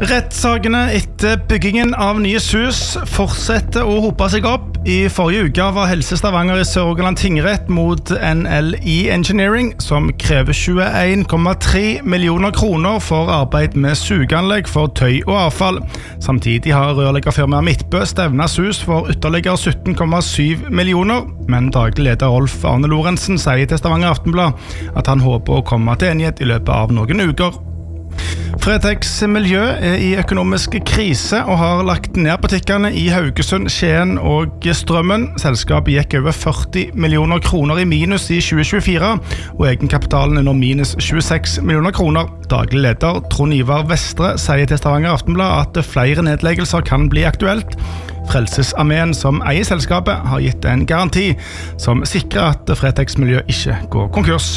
Rettssakene etter byggingen av nye hus fortsetter å hope seg opp. I forrige uke var Helse Stavanger i Sør-Rogaland tingrett mot NLI Engineering, som krever 21,3 millioner kroner for arbeid med sugeanlegg for tøy og avfall. Samtidig har rørleggerfirmaet Midtbø stevnet hus for ytterligere 17,7 millioner, men daglig leder Rolf Arne Lorentzen sier til Stavanger Aftenblad at han håper å komme til enighet i løpet av noen uker. Fretex Miljø i økonomisk krise og har lagt ned butikkene i Haugesund, Skien og Strømmen. Selskapet gikk over 40 millioner kroner i minus i 2024, og egenkapitalen nå minus 26 millioner kroner. Daglig leder Trond Ivar Vestre sier til Stavanger Aftenblad at flere nedleggelser kan bli aktuelt. Frelsesarmeen som eier selskapet har gitt en garanti som sikrer at Fretex Miljø ikke går konkurs.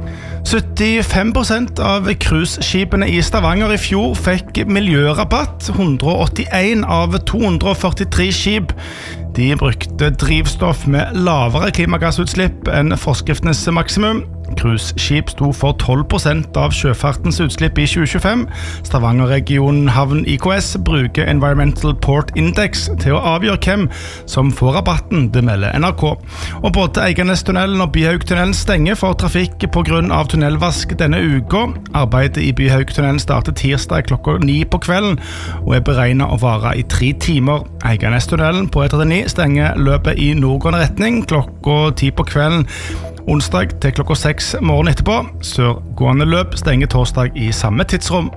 75% av cruiseskipene i Stavanger i fjor fikk miljørabatt. 181 av 243 skip de brukte drivstoff med lavere klimagassutslipp enn forskriftens maksimum. Cruiseskip sto for 12% av sjøfartens utslipp i 2025. Stavanger-regionen Havn IKS bruker Environmental Port Index til å avgjøre hvem som får rabatten, det melder NRK. Og både Eiganestunnelen og Byhaugtunnelen stenger for trafikk på grunn av tunnelvask denne uka. Arbeidet i Byhaugtunnelen starter tirsdag klokka 9 på kvelden og er beregnet å vare i 3 timer. Eiganestunnelen på E39 stenger løpet i nordgående retning klokka 10 på kvelden onsdag til klokka 6 morgen etterpå. Sørgående løp stenger torsdag i samme tidsrom.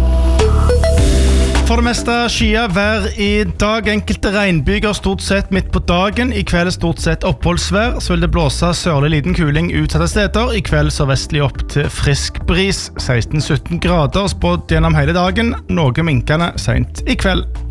For det meste skyet vær i dag. Enkelte regnbyger stort sett midt på dagen. I kveld stort sett oppholdsvær. Så vil det blåse sørlig liten kuling utsatte steder. I kveld sørvestlig opp til frisk bris. 16-17 grader spådd gjennom hele dagen. Noe minkende sent i kveld.